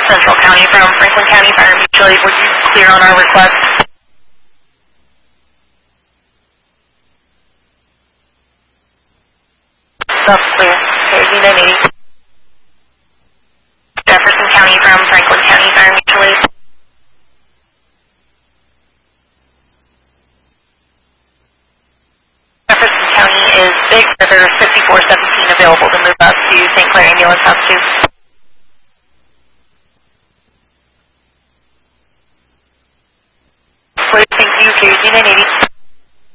Central County from Franklin County Fire Mutual Aid. Were you clear on our request? That's clear. Okay, unit 80. Jefferson County from Franklin County Fire Mutual Aid. Jefferson County is big, but there's 5417 available to move up to St. Clair Ambulance House 2.